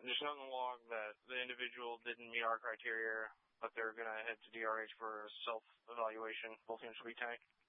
Just note in the log that the individual didn't meet our criteria, but they're going to head to DRH for self-evaluation. Both units will be tanked.